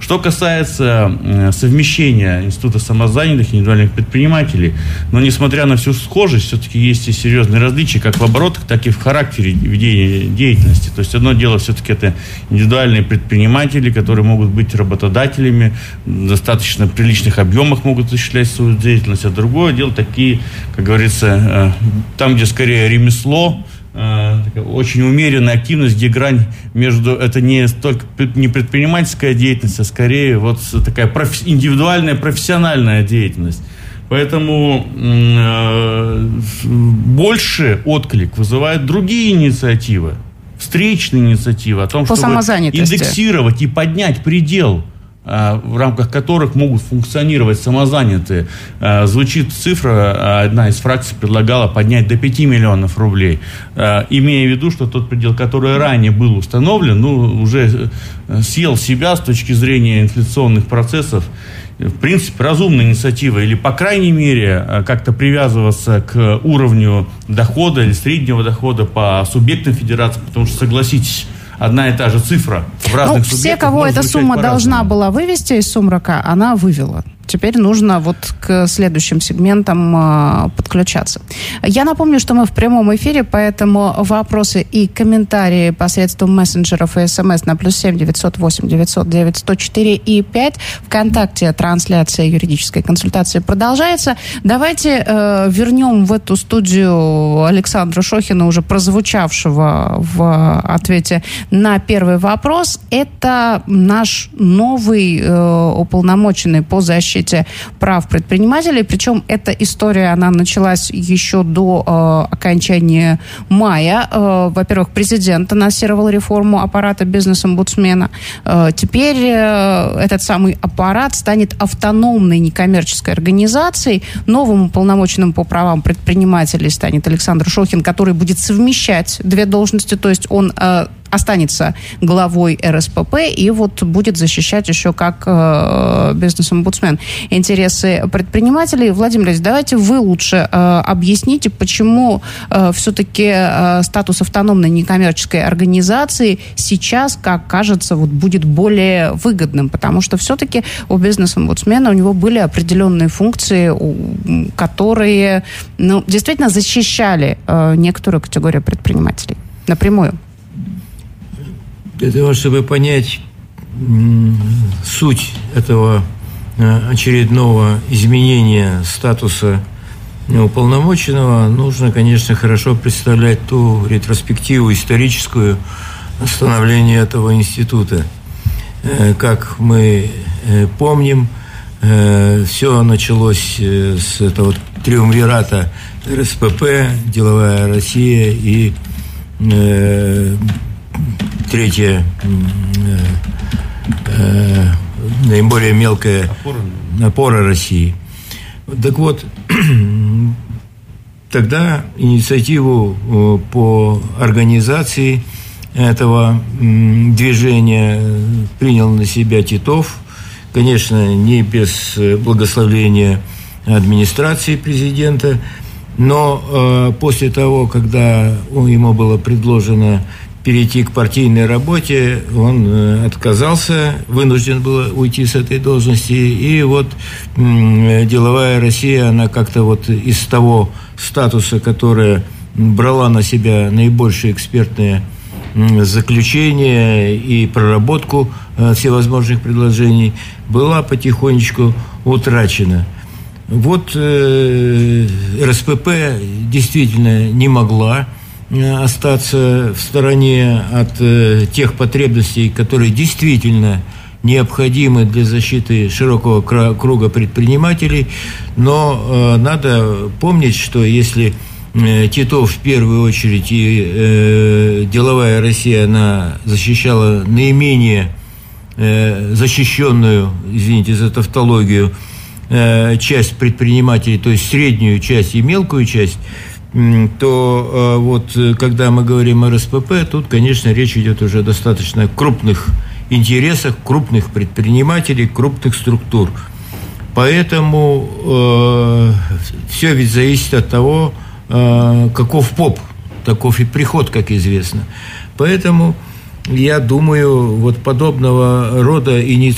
Что касается совмещения Института самозанятых и индивидуальных предпринимателей, но несмотря на всю схожесть, все-таки есть и серьезные различия как в оборотах, так и в характере ведения деятельности. То есть одно дело все-таки это индивидуальные предприниматели, которые могут быть работодателями, в достаточно приличных объемах могут осуществлять свою деятельность, а другое дело такие, как говорится, там, где скорее ремесло, очень умеренная активность, где грань между, это не столько не предпринимательская деятельность, а скорее вот такая индивидуальная, профессиональная деятельность. Поэтому больше отклик вызывают другие инициативы, встречные инициативы о том, чтобы индексировать и поднять предел, в рамках которых могут функционировать самозанятые. Звучит цифра, одна из фракций предлагала поднять до 5 миллионов рублей, имея в виду, что тот предел, который ранее был установлен, уже съел себя с точки зрения инфляционных процессов. В принципе, разумная инициатива, или, по крайней мере, как-то привязываться к уровню дохода или среднего дохода по субъектам федерации, потому что, согласитесь, одна и та же цифра в разных субъектах. Все, кого эта сумма должна была вывести из сумрака, она вывела. Теперь нужно вот к следующим сегментам подключаться. Я напомню, что мы в прямом эфире, поэтому вопросы и комментарии посредством мессенджеров и СМС на +7 908 909 104 и 5. ВКонтакте трансляция юридической консультации продолжается. Давайте вернем в эту студию Александра Шохина, уже прозвучавшего в ответе на первый вопрос. Это наш новый уполномоченный по защите прав предпринимателей. Причем эта история, она началась еще до окончания мая. Во-первых, президент анонсировал реформу аппарата бизнес-омбудсмена. Теперь этот самый аппарат станет автономной некоммерческой организацией. Новым уполномоченным по правам предпринимателей станет Александр Шохин, который будет совмещать две должности. То есть он останется главой РСПП и вот будет защищать еще как бизнес-омбудсмен интересы предпринимателей. Владимир Ильич, давайте вы лучше объясните, почему все-таки статус автономной некоммерческой организации сейчас, как кажется, вот будет более выгодным, потому что все-таки у бизнес-омбудсмена у него были определенные функции, которые действительно защищали некоторую категорию предпринимателей напрямую. Для того, чтобы понять суть этого очередного изменения статуса уполномоченного, нужно, конечно, хорошо представлять ту ретроспективу историческую становления этого института. Как мы помним, все началось с этого триумвирата РСПП, Деловая Россия и третья, наиболее мелкая опора России. Так вот, тогда инициативу по организации этого движения принял на себя Титов, конечно, не без благословения администрации президента, но после того, когда ему было предложено перейти к партийной работе, он отказался, вынужден был уйти с этой должности, и вот Деловая Россия, она как-то вот из того статуса, которое брала на себя наибольшие экспертные заключения и проработку всевозможных предложений, была потихонечку утрачена. Вот РСПП действительно не могла остаться в стороне от тех потребностей, которые действительно необходимы для защиты широкого круга предпринимателей. Но надо помнить, что если Титов в первую очередь и Деловая Россия, она защищала наименее защищенную, извините за тавтологию, часть предпринимателей, то есть среднюю часть и мелкую часть, то вот когда мы говорим о РСПП, тут, конечно, речь идет уже о достаточно крупных интересах, крупных предпринимателей, крупных структур. Поэтому все ведь зависит от того, каков поп, таков и приход, как известно. Поэтому я думаю, вот подобного рода инициативы